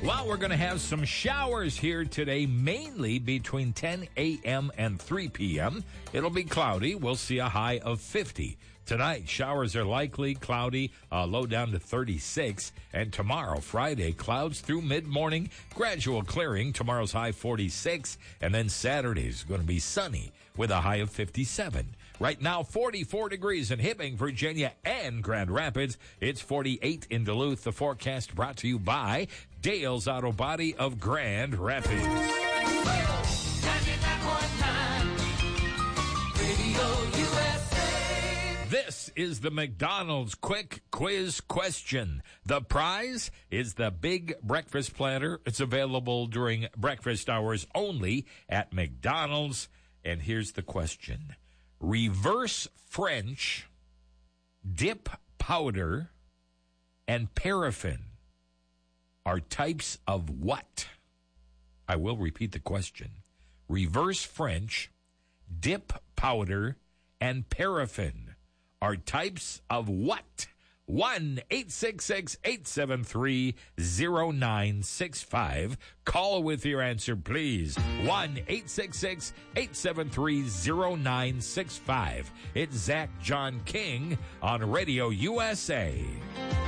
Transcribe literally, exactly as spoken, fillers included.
Well, we're going to have some showers here today, mainly between ten a.m. and three p.m. It'll be cloudy. We'll see a high of fifty. Tonight, showers are likely, cloudy, uh, low down to thirty-six. And tomorrow, Friday, clouds through mid-morning, gradual clearing. Tomorrow's high forty-six. And then Saturday's going to be sunny with a high of fifty-seven. Right now, forty-four degrees in Hibbing, Virginia, and Grand Rapids. It's forty-eight in Duluth. The forecast brought to you by Dale's Auto Body of Grand Rapids. This is the McDonald's Quick Quiz Question. The prize is the Big Breakfast Platter. It's available during breakfast hours only at McDonald's. And here's the question. Reverse French, dip powder, and paraffin are types of what? I will repeat the question. Reverse French, dip powder, and paraffin are types of what? one eight six six, eight seven three, zero nine six five. Call with your answer, please. one eight six six, eight seven three, zero nine six five. It's Zach John King on Radio U S A.